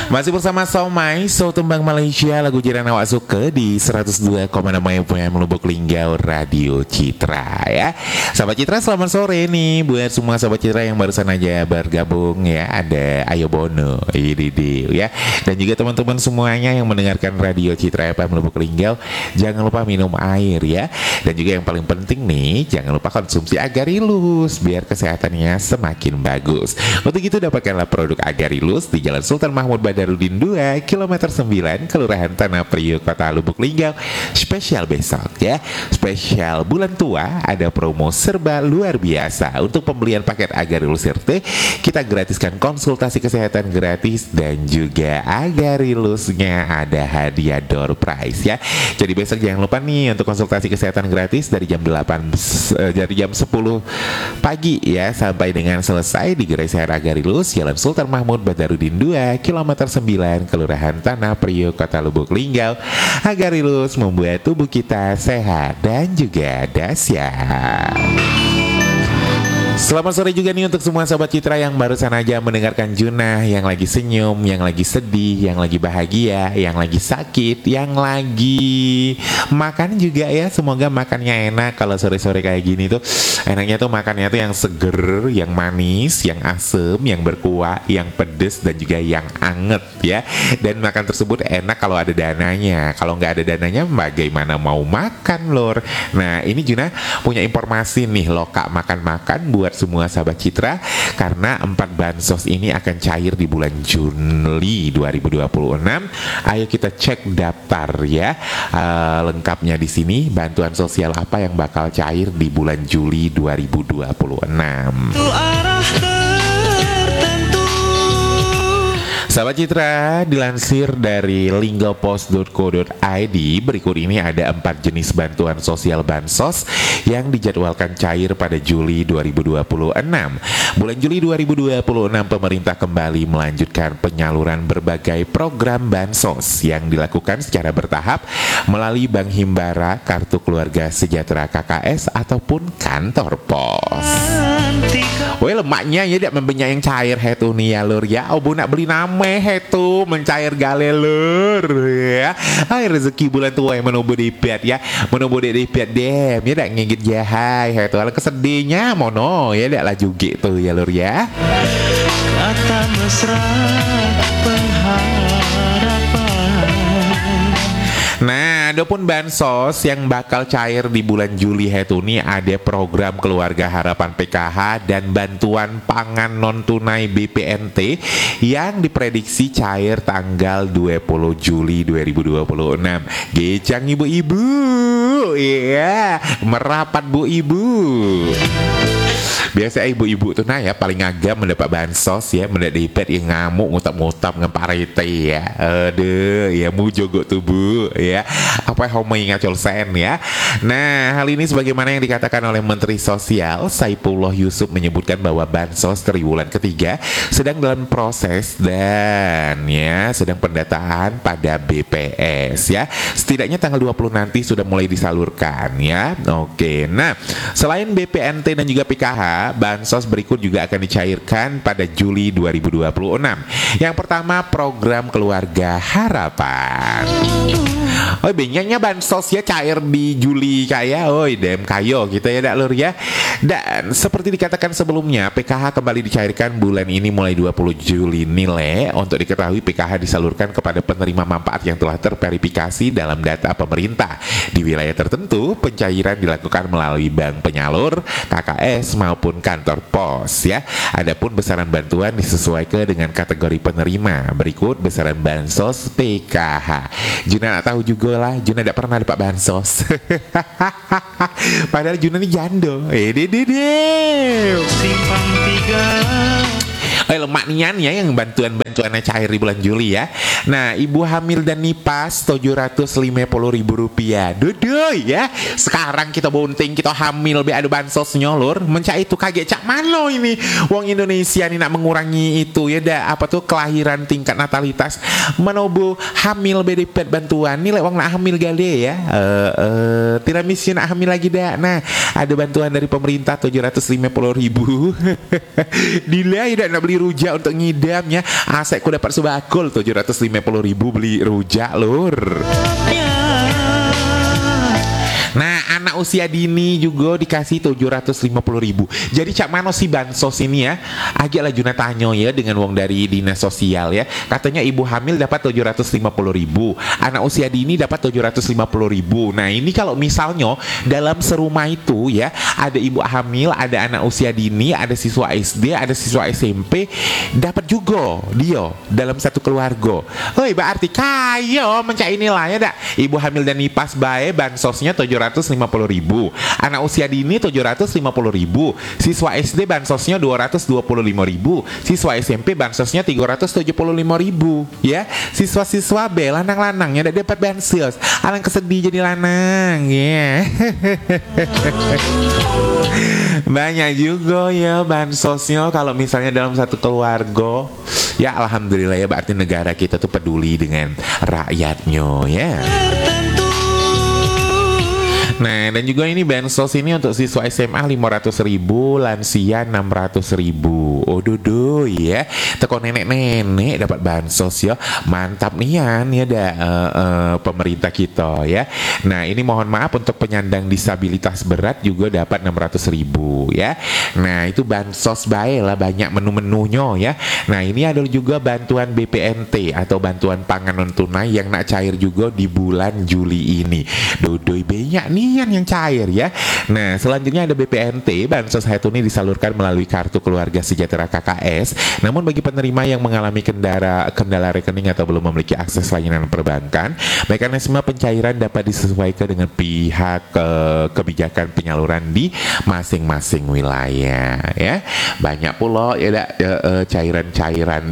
Masih bersama Somai, So Tembang Malaysia, lagu jiran awak suka di 102,6 FM Lubuk Linggau Radio Citra ya. Sahabat Citra, selamat sore nih buat semua sahabat Citra yang barusan aja bergabung ya. Ada Ayo Bono, Ididi ya. Dan juga teman-teman semuanya yang mendengarkan Radio Citra FM Lubuk Linggau, jangan lupa minum air ya. Dan juga yang paling penting nih, jangan lupa konsumsi Agarilus biar kesehatannya semakin bagus. Untuk itu dapatkanlah produk Agarilus di Jalan Sultan Mahmud Badarudin 2, kilometer 9, Kelurahan Tanah Priok, Kota Lubuk Linggau. Spesial besok ya, spesial bulan tua, ada promo serba luar biasa. Untuk pembelian paket Agarilus RT, kita gratiskan konsultasi kesehatan gratis dan juga Agarilusnya ada hadiah door prize ya. Jadi besok jangan lupa nih untuk konsultasi kesehatan gratis dari jam 10 pagi ya sampai dengan selesai di Gerai Sehat Agarilus, Jalan Sultan Mahmud Badarudin 2, kilometer 9, Kelurahan Tanah Priok, Kota Lubuk Linggau. Agarilus membuat tubuh kita sehat dan juga dahsyat. Selamat sore juga nih untuk semua sahabat Citra yang barusan aja mendengarkan Junah, yang lagi senyum, yang lagi sedih, yang lagi bahagia, yang lagi sakit, yang lagi makan juga ya. Semoga makannya enak. Kalau sore-sore kayak gini tuh enaknya tuh makannya tuh yang seger, yang manis, yang asem, yang berkuah, yang pedes dan juga yang anget ya. Dan makan tersebut enak kalau ada dananya. Kalau nggak ada dananya bagaimana mau makan lor. Nah ini Junah punya informasi nih, loka makan-makan buat semua sahabat Citra, karena 4 bansos ini akan cair di bulan Juli 2026. Ayo kita cek daftar ya, lengkapnya di sini. Bantuan sosial apa yang bakal cair di bulan Juli 2026? Sahabat Citra, dilansir dari linggopos.co.id, berikut ini ada 4 jenis bantuan sosial bansos yang dijadwalkan cair pada Juli 2026. Bulan Juli 2026, pemerintah kembali melanjutkan penyaluran berbagai program bansos yang dilakukan secara bertahap melalui Bank Himbara, Kartu Keluarga Sejahtera KKS, ataupun kantor pos. Woi lemaknya ya dia mempunyai yang cair hetu nih ya lur ya. Oh bu nak beli nama hetu mencair gale lur ya. Hai rezeki bulan tua yang menubu di pet ya, menubu di pet dem ya dak ngigit jahai hetu. Ala kesedihnya mono ya dak lah juga tuh ya lur ya. Kata mesra pengharapan. Nah, adapun bansos yang bakal cair di bulan Juli itu nih ada program Keluarga Harapan PKH dan bantuan pangan non tunai BPNT yang diprediksi cair tanggal 20 Juli 2026. Gecang ibu-ibu, ya, merapat bu ibu. Biasa ibu-ibu tuh nah ya paling agak mendapat bansos ya, mendapat yang ngamuk ngutap-ngutap ngeparete ya. Aduh, ya mu jogo tubuh ya. Apa homo ngacol sen ya. Nah, hal ini sebagaimana yang dikatakan oleh Menteri Sosial Saifullah Yusuf menyebutkan bahwa bansos triwulan ketiga sedang dalam proses dan ya sedang pendataan pada BPS ya. Setidaknya tanggal 20 nanti sudah mulai disalurkan ya. Oke. Nah, selain BPNT dan juga PKH, bansos berikut juga akan dicairkan pada Juli 2026. Yang pertama, program Keluarga Harapan. Oh, banyaknya bansos ya cair di Juli kayak, oi dem kayo gitu ya dak lur ya. Dan seperti dikatakan sebelumnya, PKH kembali dicairkan bulan ini mulai 20 Juli nilai. Untuk diketahui, PKH disalurkan kepada penerima manfaat yang telah terverifikasi dalam data pemerintah. Di wilayah tertentu, pencairan dilakukan melalui bank penyalur, KKS maupun kantor pos ya. Adapun besaran bantuan disesuaikan dengan kategori penerima. Berikut besaran bansos PKH. Juna tak tahu juga lah, Juna tidak pernah dapat bansos. Padahal Juna ini jando. Simpang 3. Lemak nian ya yang bantuannya cair di bulan Juli ya. Nah, ibu hamil dan nipas Rp750.000. Duduy ya. Sekarang kita bunting, kita hamil be ada bansos nyolur. Mencai itu kaget cak mano ini. Wong Indonesia nih nak mengurangi itu ya dah apa tuh kelahiran tingkat natalitas. Menobo hamil be dapat bantuan. Nilai wong nak hamil gale ya. Tidak misi nak hamil lagi dah. Nah, ada bantuan dari pemerintah 750.000. Dilai dah nak beli beli rujak untuk ngidamnya. Asekku dapat sebakul 750.000 beli rujak lur. Nah, anak usia dini juga dikasih 750.000. Jadi cak mano si bansos ini ya, agak lah Juna tanyo ya dengan wong dari dinas sosial ya. Katanya ibu hamil dapat 750.000, anak usia dini dapat 750.000. Nah ini kalau misalnya dalam serumah itu ya, ada ibu hamil, ada anak usia dini, ada siswa SD, ada siswa SMP, dapat juga dia dalam satu keluarga. Hoi, berarti kayo mencari nilai ya dak. Ibu hamil dan nipas bae bansosnya 750.000, anak usia dini 750.000, siswa SD bansosnya 225.000, siswa SMP bansosnya 375.000 ya. Siswa-siswa B lanang-lanangnya dapat bansos. Alang kesedih jadi lanang ya. Banyak juga ya bansosnya kalau misalnya dalam satu keluarga. Ya alhamdulillah ya, berarti negara kita tuh peduli dengan rakyatnya ya. Nah, dan juga ini bansos ini untuk siswa SMA 500.000, lansia 600.000. Oh dudu ya, teko nenek-nenek dapat bansos ya. Mantap nian ya pemerintah kita ya. Nah, ini mohon maaf untuk penyandang disabilitas berat juga dapat 600.000 ya. Nah, itu bansos bae lah, banyak menu-menunya ya. Nah, ini ada juga bantuan BPNT atau bantuan pangan non tunai yang nak cair juga di bulan Juli ini. Dodoi banyak nih yang cair ya. Nah, selanjutnya ada BPNT, bansos ini disalurkan melalui kartu keluarga sejahtera KKS. Namun bagi penerima yang mengalami kendala rekening atau belum memiliki akses layanan perbankan, mekanisme pencairan dapat disesuaikan dengan pihak kebijakan penyaluran di masing-masing wilayah ya. Banyak pula ya cairan-cairan